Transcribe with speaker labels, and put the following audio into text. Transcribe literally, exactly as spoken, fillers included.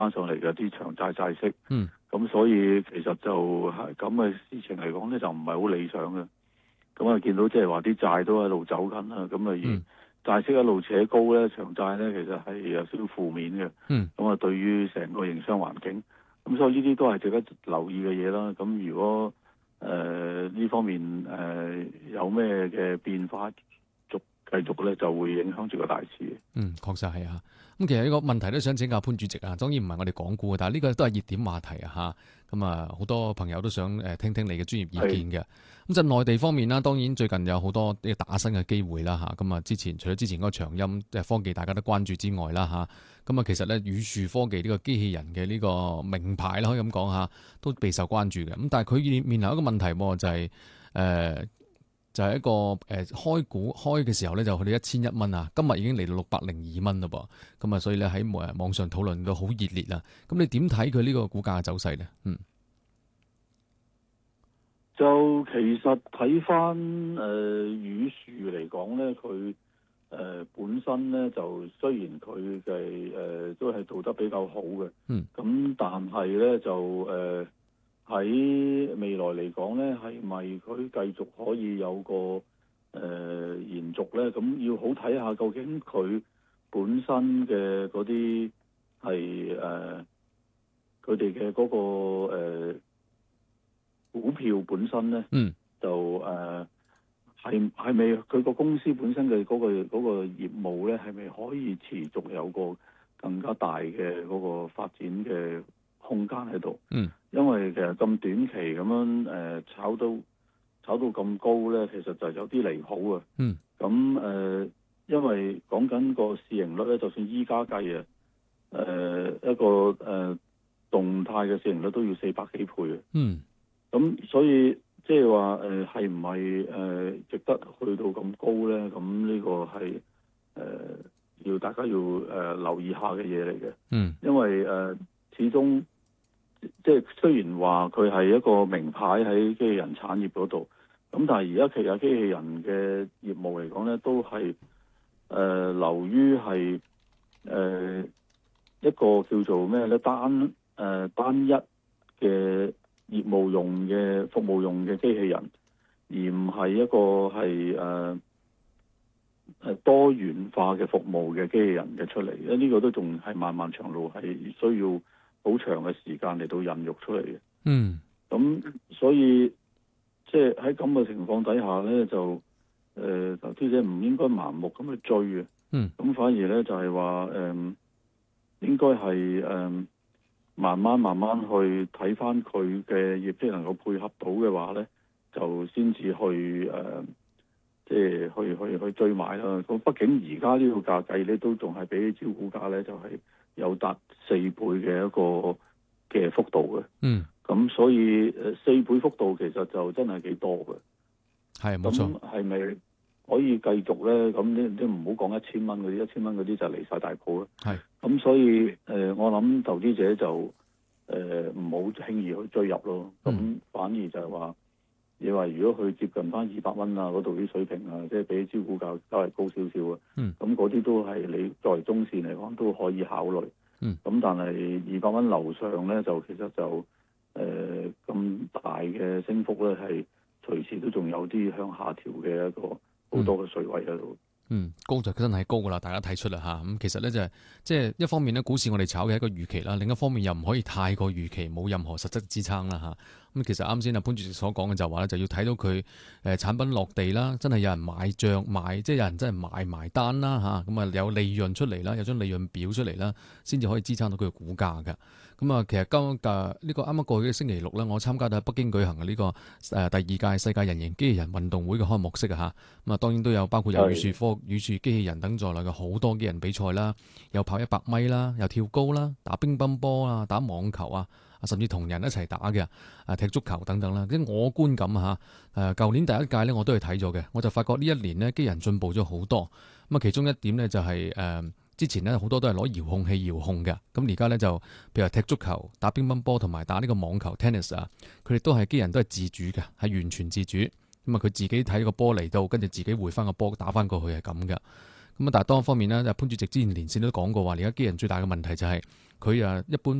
Speaker 1: 翻上嚟嘅啲長債債息。
Speaker 2: 嗯。
Speaker 1: 咁所以其實就係咁嘅事情嚟講咧，就唔係好理想嘅。咁啊，見到即係話啲債都喺度走緊啦，咁啊而債息一路扯高咧，長債咧其實係有少少負面嘅。
Speaker 2: 嗯。
Speaker 1: 咁啊，對於成個營商環境，咁所以呢啲都係值得留意嘅嘢啦。咁如果誒呢、呃、方面誒、呃、有咩嘅變化，續繼續咧就會影響住個大市。
Speaker 2: 嗯，確實係啊。咁其實呢個問題都想請教潘主席啊，當然唔係我哋講股嘅，但係呢個都係熱點話題啊嚇。咁啊，好多朋友都想誒聽聽你嘅專業意見嘅。咁就內地方面啦，當然最近有好多啲打新嘅機會啦嚇。咁啊，之前除咗之前嗰個長鑫即係科技大家都關注之外啦嚇，咁啊其實咧宇樹科技呢個機器人嘅呢個名牌啦，可以咁講嚇，都備受關注嘅。咁但係佢面面臨一個問題喎，就係、是、誒。呃就係一個誒、呃、開股開嘅時候咧，就去到一千一蚊啊！今日已經嚟到六百零二蚊嘞噃，咁啊，所以咧喺誒網上討論到好熱烈啦。咁你點睇佢呢個股價嘅走勢咧？嗯，
Speaker 1: 就其實睇翻誒宇樹嚟講咧，佢誒、呃、本身咧就雖然佢嘅誒都係做得比較好嘅，
Speaker 2: 嗯，
Speaker 1: 咁但係咧就誒。呃喺未來嚟講咧，係咪佢繼續可以有個誒、呃、延續咧？咁要好睇下究竟佢本身嘅嗰啲係誒佢哋嘅嗰個、呃、股票本身咧，
Speaker 2: 嗯，
Speaker 1: 就誒係係咪佢個公司本身嘅嗰、嗰個嗰、嗰個業務咧，係咪可以持續有個更加大嘅嗰個發展嘅空間喺度？
Speaker 2: 嗯。
Speaker 1: 因為其實咁短期咁樣誒、呃、炒到炒到咁高咧，其實就有啲離譜啊。
Speaker 2: 嗯。
Speaker 1: 咁誒、呃，因為講緊個市盈率咧，就算依家計啊，誒、呃、一個誒、呃、動態嘅市盈率都要四百幾倍啊。
Speaker 2: 嗯。
Speaker 1: 咁所以即係話誒係唔係誒值得去到咁高咧？咁呢個係誒、呃、要大家要誒、呃、留意下嘅嘢嚟嘅。
Speaker 2: 嗯。
Speaker 1: 因為誒、呃、始終。即係雖然話佢係一個名牌喺機器人產業嗰度，咁但係而家其實機器人嘅業務嚟講咧，都係誒流於係誒一個叫做咩咧單誒、呃、單一嘅業務用嘅服務用嘅機器人，而唔係一個係誒誒多元化嘅服務嘅機器人嘅出嚟。因為呢個都仲係漫漫長路，係需要好長嘅時間嚟到孕育出嚟嘅。
Speaker 2: 嗯，
Speaker 1: 咁所以即係喺咁嘅情況底下咧，就誒投資者唔應該盲目咁去追嘅。
Speaker 2: 嗯，
Speaker 1: 咁反而咧就係話誒，應該係誒、呃、慢慢慢慢去睇翻佢嘅業績能夠配合到嘅話咧，就先至去誒、呃，即係去去去追買啦。咁畢竟而家呢個價計咧，都仲係比起招股價咧，就係、是。有達四倍嘅一個嘅幅度嘅，
Speaker 2: 嗯，
Speaker 1: 咁所以誒四倍幅度其實就真係幾多嘅，
Speaker 2: 係冇錯。
Speaker 1: 係咪可以繼續咧？咁你你唔好講一千蚊嗰啲，一千蚊嗰啲就離晒大譜啦。
Speaker 2: 係，
Speaker 1: 咁所以誒、呃，我諗投資者就誒唔好輕易去追入咯。咁、嗯、反而就係話，你話如果佢接近翻二百蚊啊嗰度啲水平啊，即係比招股價稍為高少少啊，咁嗰啲都係你作為中線嚟講都可以考慮。
Speaker 2: 嗯，
Speaker 1: 咁但係二百蚊樓上咧，就其實就誒咁、呃、大嘅升幅咧，係隨時都仲有啲向下調嘅一個好多嘅水位喺度。
Speaker 2: 嗯，高就真係高噶啦，大家睇出啦嚇。咁其實咧就係即係一方面咧，股市我哋炒嘅一個預期啦，另一方面又唔可以太過預期，冇任何實質支撐啦嚇。咁其實啱先阿潘主席所講嘅就話咧，就要睇到佢誒產品落地啦，真係有人買帳買，即係有人真係買埋單啦嚇。咁啊有利潤出嚟啦，有張利潤表出嚟啦，先至可以支撐到佢嘅股價㗎。咁啊，其實今嘅呢個啱啱過去嘅星期六咧，我參加到喺北京舉行嘅呢個誒第二屆世界人形機器人運動會嘅開幕式啊嚇。咁啊，當然都有包括有宇樹科、宇樹機器人等在內嘅好多機器人比賽啦，有跑一百米啦，有跳高啦，打乒乓波啊，打網球啊，甚至同人一齊打嘅啊，踢足球等等啦。即係我觀感嚇誒，舊年第一屆咧我都係睇咗嘅，我就發覺呢一年呢，機器人進步咗好多。咁啊，其中一點呢，就係、是、誒。呃之前咧好多都係攞遙控器遙控嘅，咁而家咧就譬如踢足球、打乒乓波同埋打呢個網球 tennis 啊，佢哋都係機人都係自主嘅，係完全自主。咁啊，佢自己睇個波嚟到，跟住自己回翻個波打翻過去係咁嘅。 咁啊，但係當一方面呢，潘主席之前連線都講過話，而家機器人最大嘅問題就係佢啊一般